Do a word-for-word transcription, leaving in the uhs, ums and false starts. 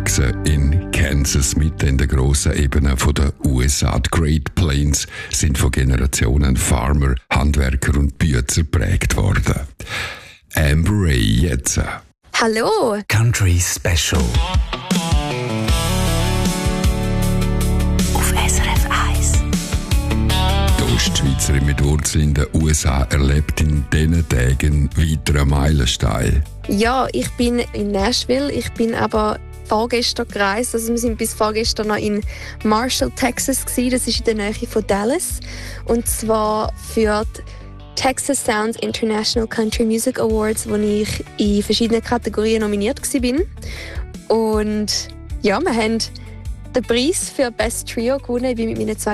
aufgewachsen in Kansas, mitten in der grossen Ebene der U S A. Die Great Plains sind von Generationen Farmer, Handwerker und Bützer geprägt worden. Amber Ray jetzt. Hallo! Country Special. Auf S R F eins. Die Ostschweizerin mit Wurzeln in den U S A erlebt in diesen Tagen weiteren Meilenstein. Ja, ich bin in Nashville. Ich bin aber vorgestern gereist. Also wir sind bis vorgestern noch in Marshall, Texas gewesen. Das ist in der Nähe von Dallas. Und zwar für die Texas Sounds International Country Music Awards, wo ich in verschiedenen Kategorien nominiert war. Und ja, wir haben den Preis für Best Trio gewonnen. Ich bin mit meinen zwei